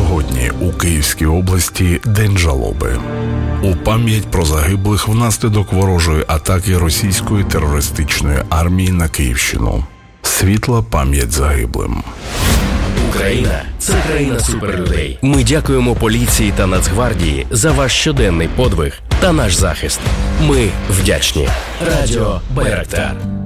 Сьогодні у Київській області День жалоби. У пам'ять про загиблих внаслідок ворожої атаки російської терористичної армії на Київщину. Світла пам'ять загиблим. Україна – це країна суперлюдей. Ми дякуємо поліції та Нацгвардії за ваш щоденний подвиг та наш захист. Ми вдячні. Радіо Байрактар.